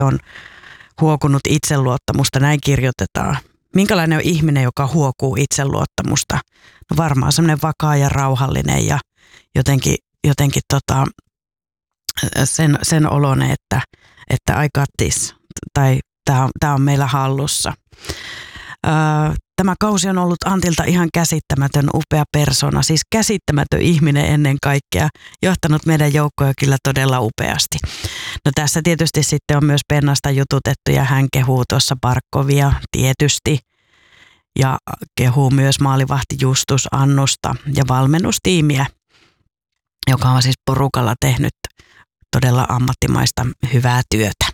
on huokunut itseluottamusta, näin kirjoitetaan. Minkälainen on ihminen, joka huokuu itseluottamusta? No varmaan semmoinen vakaa ja rauhallinen ja jotenkin sen oloinen, että I got this, tai tämä on meillä hallussa. Tämä kausi on ollut Antilta ihan käsittämätön, upea persona, siis käsittämätön ihminen ennen kaikkea, johtanut meidän joukkoja kyllä todella upeasti. No tässä tietysti sitten on myös Pennasta jututettu ja hän kehuu tuossa Barkovia tietysti ja kehuu myös maalivahti Justus Annusta ja valmennustiimiä, joka on siis porukalla tehnyt todella ammattimaista hyvää työtä.